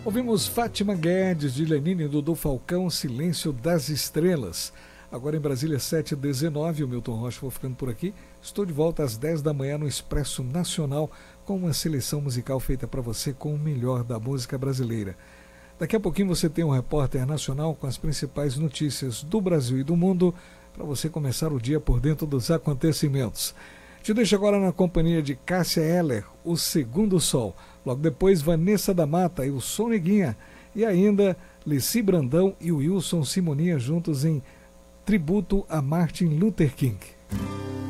Ouvimos Fátima Guedes, de Lenine e Dudu Falcão, Silêncio das Estrelas. Agora em Brasília, 7h19, o Milton Rocha vou ficando por aqui. Estou de volta às 10 da manhã no Expresso Nacional com uma seleção musical feita para você com o melhor da música brasileira. Daqui a pouquinho você tem um repórter nacional com as principais notícias do Brasil e do mundo para você começar o dia por dentro dos acontecimentos. Te deixo agora na companhia de Cássia Eller, O Segundo Sol. Logo depois, Vanessa da Mata e o Soneguinha. E ainda, Leci Brandão e o Wilson Simoninha juntos em Tributo a Martin Luther King.